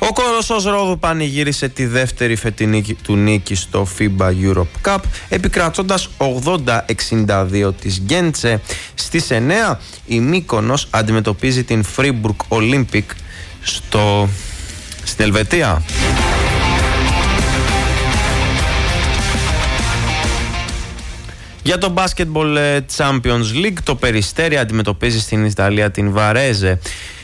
Ο Κοροσσός Ρόδου πανηγύρισε τη δεύτερη φετινή του νίκη στο FIBA Europe Cup, επικρατώντας 80-62 της Γκέντσε. Στις 9 η Μύκονος αντιμετωπίζει την Freiburg Olympic στην Ελβετία. Για το Basketball Champions League, το Περιστέρι αντιμετωπίζει στην Ιταλία την Βαρέζε.